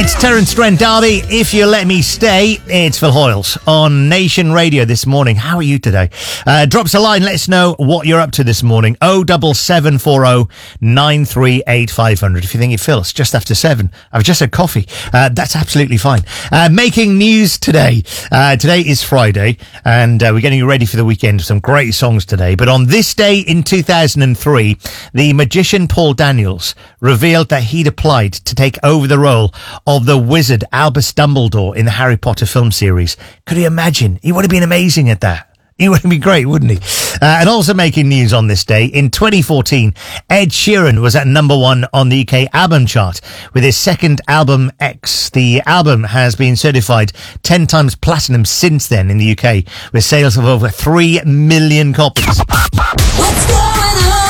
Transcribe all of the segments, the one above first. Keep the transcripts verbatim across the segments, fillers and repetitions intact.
It's Terence Trent D'Arby. If you let me stay, it's Phil Hoyles on Nation Radio this morning. How are you today? Uh, drop us a line. Let us know what you're up to this morning. oh seven seven four oh nine three eight five hundred. If you think you Phil, it's just after seven. I've just had coffee. Uh, that's absolutely fine. Uh, making news today. Uh, today is Friday, and uh, we're getting you ready for the weekend. Some great songs today. But on this day in two thousand three, the magician Paul Daniels revealed that he'd applied to take over the role of the wizard Albus Dumbledore in the Harry Potter film series. Could you imagine? He would have been amazing at that. He would have been great, wouldn't he? Uh, and also making news on this day, in twenty fourteen, Ed Sheeran was at number one on the U K album chart with his second album, X. The album has been certified ten times platinum since then in the U K, with sales of over three million copies. What's going on?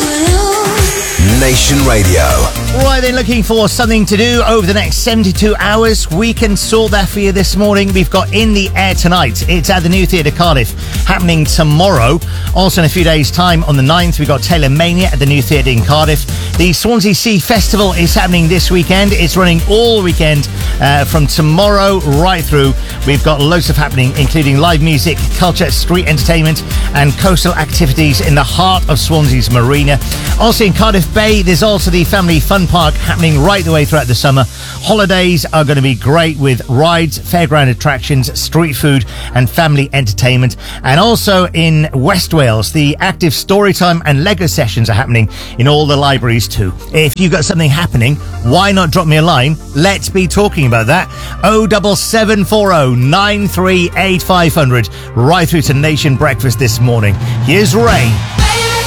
Nation Radio. Right then, looking for something to do over the next seventy-two hours. We can sort that for you this morning. We've got In the Air Tonight. It's at the New Theatre Cardiff, happening tomorrow. Also in a few days' time, on the ninth, we've got Taylor Mania at the New Theatre in Cardiff. The Swansea Sea Festival is happening this weekend. It's running all weekend uh, from tomorrow right through. We've got loads of happening, including live music, culture, street entertainment, and coastal activities in the heart of Swansea's marina. Also in Cardiff Bay, there's also the Family Fun Park happening right the way throughout the summer. Holidays are going to be great with rides, fairground attractions, street food, and family entertainment. And also in West Wales, the active storytime and Lego sessions are happening in all the libraries too. If you've got something happening, why not drop me a line? Let's be talking about that. oh seven seven four oh nine three eight five hundred, right through to Nation Breakfast this morning. Here's Ray.